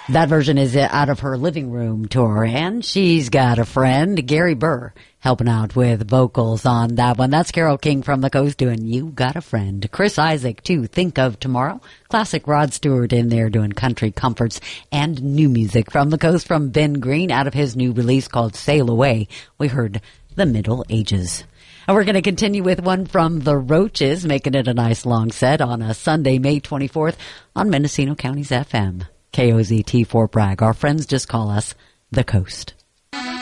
That version is out of her living room tour, and she's got a friend, Gary Burr, helping out with vocals on that one. That's Carole King from the Coast doing You Got a Friend. Chris Isaak, too, Think of Tomorrow. Classic Rod Stewart in there doing country comforts and new music from the Coast from Ben Green out of his new release called Sail Away. We heard The Middle Ages. And we're going to continue with one from the Roaches, making it a nice long set on a Sunday, May 24th on Mendocino County's FM. KOZT Fort Bragg. Our friends just call us the Coast.